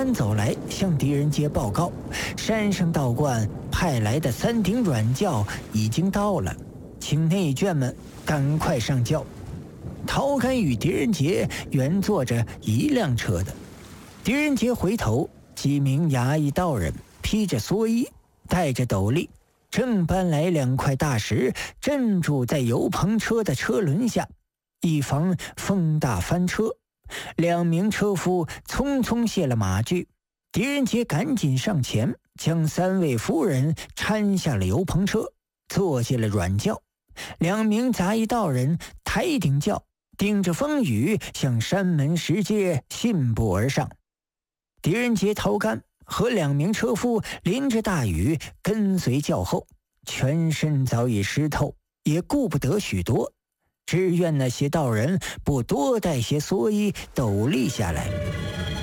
赶走来，向狄仁杰报告，山上道观派来的3顶软轿已经到了，请内眷们赶快上轿。陶干与狄仁杰原坐着一辆车的。狄仁杰回头，几名衙役道人披着蓑衣，戴着斗笠，正搬来2块大石，镇住在油棚车的车轮下，以防风大翻车。2名车夫匆匆卸了马具，狄仁杰赶紧上前，将3位夫人搀下了油棚车，坐进了软轿。2名杂役道人抬顶轿，顶着风雨向山门石阶信步而上。狄仁杰、陶干和2名车夫淋着大雨跟随轿后，全身早已湿透，也顾不得许多，只愿那些道人不多带些蓑衣斗笠下来。